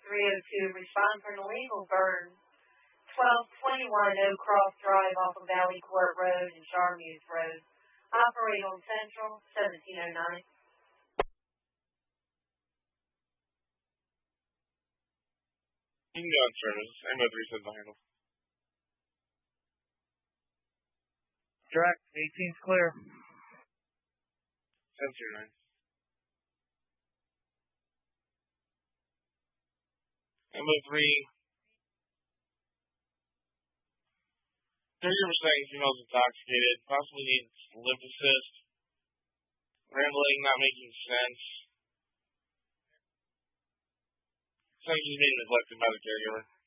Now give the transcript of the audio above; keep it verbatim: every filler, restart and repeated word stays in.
three oh two, respond for an illegal burn, twelve twenty-one Oak Cross Drive off of Valley Court Road and Charmuse Road. Operate on Central, seventeen oh nine. You can go on service. I know three says the handle. Direct, eighteen's clear. seven zero nine. Emma three. thirty percent females intoxicated, possibly needs lymph assist. Rambling, not making sense. Sounds like he's being neglected by the caregiver.